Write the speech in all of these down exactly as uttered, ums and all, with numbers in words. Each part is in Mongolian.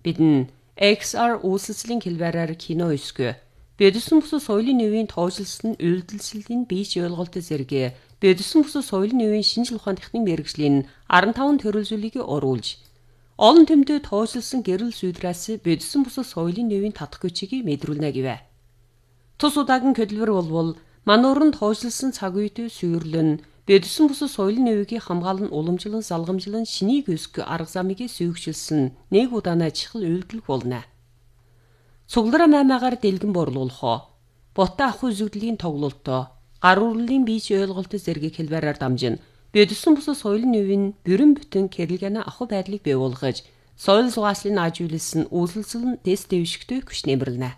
Бид нь X R үйлсэлслийн хэлбэрээр кино өсгөө. Бэдсэн бүс соёлын нөвийн тоожлсон үйлдэлслийн бийж ойлголт зэрэг бэдсэн бүс соёлын нөвийн шинжил ухаан техникийн мэргэжлийн арван таван төрөлжүүлгийг оруулж олон тэмдэг тоожлсон гэрэл зүйдраас бэдсэн бүс соёлын нөвийн татах хүчийг мэдрүүлнэ гэвэ. Тус удаагийн хөдөлмөр болвол мануурын тоожлсон цаг үед сүйрлэн бэдсэн бүс соёлын нөвийг хамгаалан уламжлан залгамжлан шинийг өсгөх арга замыг сүйгчилсэн нэг удаанаа чихэл үйлдэл болно. Цуглараа маймаагаар дэлгэн борлуулах, боттой ах үзэгдлийн тоглолтоо, гар үрлэлийн бийж ойлголт зэргийг хэлбэрээр дамжин бэдсэн бүс соёлын нөвийн бүрэн бүтэн кэрэлгэнэ ах байдлыг бий болгож, соёл зугааслын ажиулсан үйлсэлсэн дэс дэвшигтэй хүч нэмэрлэнэ.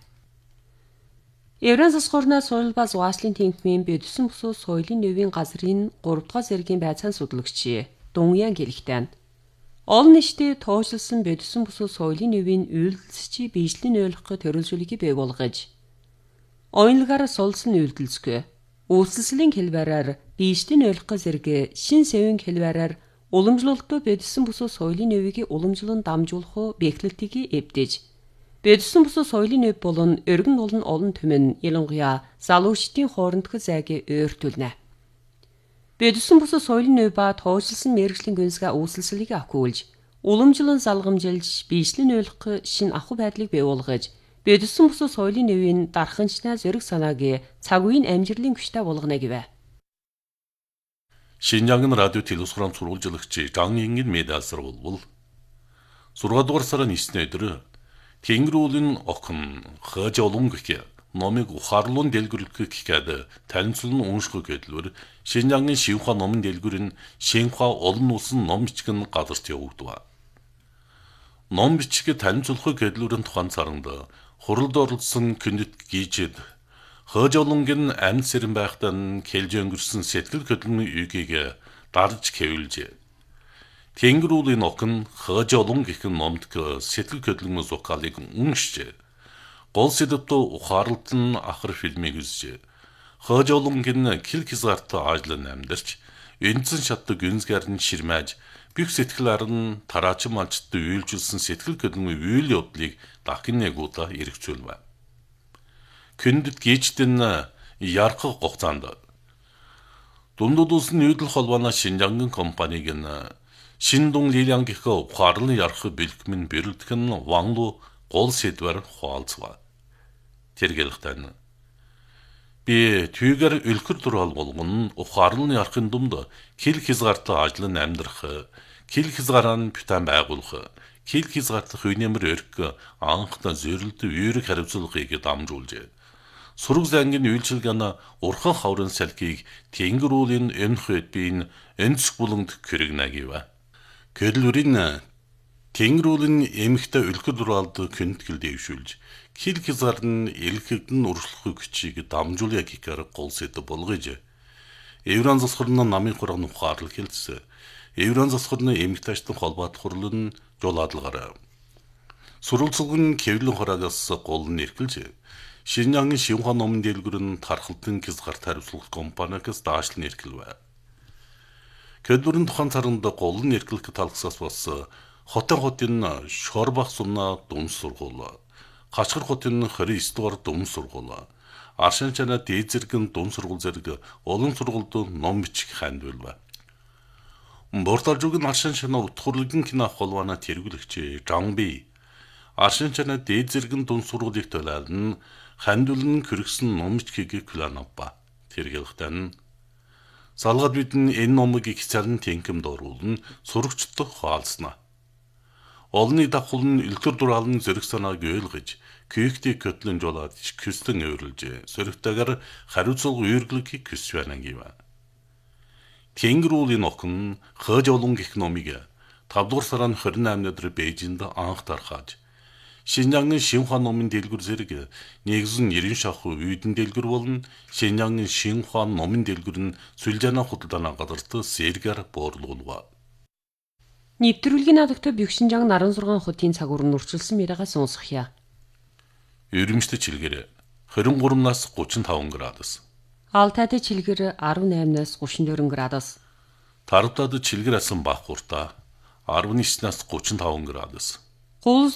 Еврейн засгуурнаа соёл ба зугааслын тэнхимийн бэдсэн бүс соёлын нөвийн газрын гурав дахь зэргийн байцаан судлаагч Дүньян гэлэгтэн. Олон нийтэд тоожлсон бэдсэн бүс соёлын нөвийн үйлдэлсчи bijлийн ойлгох төрөлжүүлгийг бий болгож, оюунлагаар сулсан үйлдэлсгэ, үйлсэлслийн хэлбэрээр bijлийн ойлгох зэрэг шин сэвэн хэлбэрээр уламжлалтууд бэдсэн бүс соёлын нөвийг уламжлан дамжуулах бэхлэлтийг эвдэж, бэдсэн бүс соёлын нөв болон өргөн улан олон түмэн ялангуяа залуучдын хоорондох зайг ойртуулна. Бэдсэн бүс соёлын нөв ба тоожлсон мэргэжлийн гүнзгий үйлсэлслийг ахиулж, уламжлан залгамжилж, bijлийн ойлгох шин ах байдлыг бий болгож, бэдсэн бүс соёлын нөвийн дарханчнаа зэрэг санааг цаг үеийн амжилтын хүчтэй болгоно гэвэ. Шинжаангын радио телевизхрам сурвалжлагч Жан Ингийн медалсар болвол зургаадугаар сарын нэгдүгээр өдөр Тэнгэрүүлэн охин хаж олон гэх номыг ухаарлуун дэлгүрлэх гэхэд танилцуулан унших хөдөлмөр Шинжаангийн Шинхua номын дэлгүр нь Шинхua олон улсын ном бичгэн газарт явагдав. Ном бичиг танилцуулах хөдөлмөрийн тухайн саранд хуралд оролцсон Кэндэт гийжэд хаж олонгийн амьд сэрэн байхдаа хэлж өнгөрсөн сэтгэл хөдлөмийн үгийг дарж хэвлжээ. Тэнгэрүүлэн охин хаж олон гэх номд сэтгэл хөдлөмийн зохиолыг уншжээ. Гол сэдвт ухаарлт нь ахар фильмийг үзжээ. Хаж олонгийн кил хязгаарт ажлын амьдарч, эндсэн шатдаг гүнзгээр нь ширмэж, бүх сэтгэл аран тараачин малчд үйлжүүлсэн сэтгэл хөдлөмийн үйл явдлыг дахин нэг удаа эргцүүлвэ. Кэндэт гийчдэн ярах хугацаанд дундад улсын нүүдэл холбооны Шинжаангийн компаниг нь Шиндун Лилиан гэх ухаарлын ярах бэлтгэн бэрэлдэх нь Ванлу гол сэдвээр хуалцва. Тэргэлхтэн би түүгээр өлхөр дурал болгон ухаарлын ярахын дунд кил хязгаарт ажлын амьдрах, кил хязгаараа бүтэн байгуулах, кил хязгаартах үнэмэр өрг анхта зөрөлд үүрэг хариуцлагыг дамжуулжээ. Сураг зангийн үйлчилгааны урхан хаврын салхийг Тэнгэрүүлэн өнөх эдбийн өнцг буланд кэрэгнэ гэв. Хөдөлмөрийн Тэнгэрүүлэн эмхтэй өлхөр дуралд кэнтгэл дэвшүүлж, кил хязгаар нь эргэлхэгдэн уршлах хүчийг дамжуулъя гэхээр гол сэдэв болгож, Еврейн засгуурны намын хурган ухаарлал хэлсэн. Еврейн засгуурны эмхтэйчдын холбоот хурал нь жуулаадлага. Сурвалжлагын кэвлэн хураагаас гол нь эргэлж, Шинжаангийн Шинхua номын дэлгүр нь тархалтын хязгаарт хариуцлах компаниас даашлан эргэлвэ. Хөдөлмөрийн тухайн саранд гол нь эргэлэх талхсаас бас хотын хотын Шорбах сумна дүн сургууль, Хачгар хотын хорин эсдүгээр дүн сургууль, Аршин чана дээд зэргийн дүн сургууль зэрэг олон сургуульд ном бичих хандвэлвэ. Борталжуугийн Аршин чана утгуурлын кино холбооны тэргүүлэгч Жанби Аршин чана дээд зэргийн дүн сургуулийг төлөөлн хандвэлн хүргэсэн ном бичгийг планавба. Тэргэлхтэн салгаад бидэн энэ номыг их царн тэнхэм дууруулн сурагчдод хаалцна. Олны давхул нь элдвэр дураалн зэрэг санааг ойлгож, күйхтийг көтлөн жолоод küstэн өөрлөж, сөрөгтэйгээр хариуцлага үйргэлгийг küsвэнэ гэв. Тэнгэрүүлэн охин хаж олон гэх номыг тавдугаар сарын хорин наймны өдөр Бээжинд анх тархаж, Шинжаангийн Шинхua номын дэлгүр зэрэг нэгэн нэрийн шахуу үйдэн дэлгүр болон Шинжаангийн Шинхua номын дэлгүр нь Сүлжаана худалдааны газарт сэргээр буурлуулва. Нэвтрүүлгийн надагтай Бюхшинжаан наран зургаан хотын цагуурн урчилсан мэрэгээс сонсохъя. Өрөмжтэй чилгэр двадцать три нас тридцать пять градус. Алтайд чилгэр десять нас тридцать четыре градус. Тарвтад чилгэр асан бах хурта десять нас тридцать пять градус.